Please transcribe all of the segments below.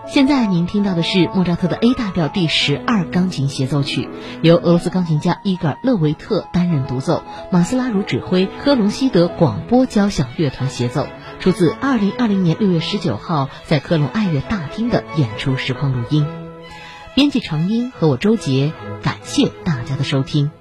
现在您听到的是莫扎特的 A 大调第12钢琴协奏曲，由俄罗斯钢琴家伊戈尔·勒维特担任独奏，马斯拉茹指挥，科隆西德广播交响乐团协奏，出自2020年6月19号在科隆爱乐大厅的演出实况录音。编辑长音和我周杰，感谢大家的收听。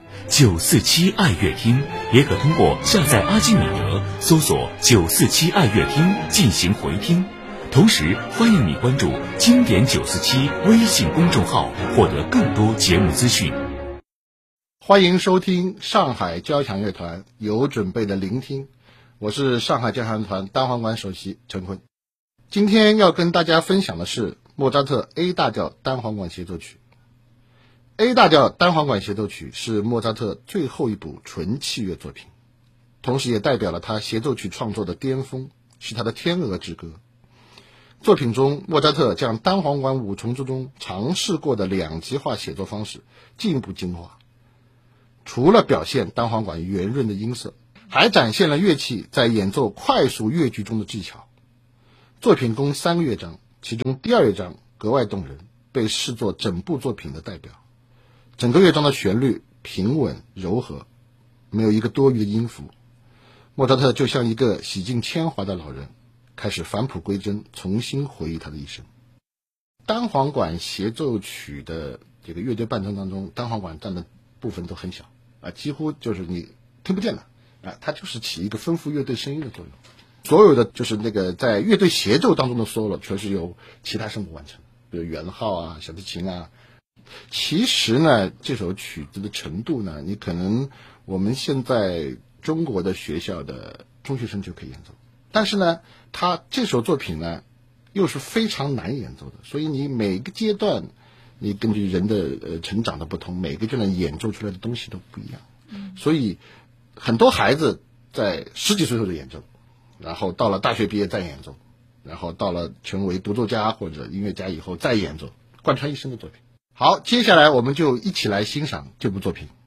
947爱乐厅也可通过下载阿基米德搜索947爱乐厅进行回听。同时欢迎你关注经典947微信公众号，获得更多节目资讯。 欢迎收听上海交响乐团有准备的聆听，我是上海交响乐团单簧管首席陈坤。今天要跟大家分享的是莫扎特 A 大调单簧管协奏曲。A 大调单簧管协奏曲是莫扎特最后一部纯器乐作品，同时也代表了他协奏曲创作的巅峰，是他的天鹅之歌。作品中，莫扎特将单簧管五重奏中尝试过的两极化写作方式进一步精化，除了表现单簧管圆润的音色，还展现了乐器在演奏快速乐句中的技巧。作品共3个乐章，其中第2乐章格外动人，被视作整部作品的代表。整个乐章的旋律平稳柔和，没有一个多余的音符。莫扎特就像一个洗尽铅华的老人，开始返璞归真，重新回忆他的一生。单簧管协奏曲的这个乐队伴奏当中，单簧管占的部分都很小几乎就是你听不见的它就是起一个丰富乐队声音的作用。所有的就是那个在乐队协奏当中的 solo 全是由其他声部完成，比如圆号小提琴其实呢，这首曲子的程度呢，你可能我们现在中国的学校的中学生就可以演奏，但是呢，他这首作品呢又是非常难演奏的，所以你每个阶段，你根据人的成长的不同，每个阶段演奏出来的东西都不一样。所以很多孩子在10几岁就演奏，然后到了大学毕业再演奏，然后到了成为独奏家或者音乐家以后再演奏，贯穿一生的作品。好，接下来我们就一起来欣赏这部作品。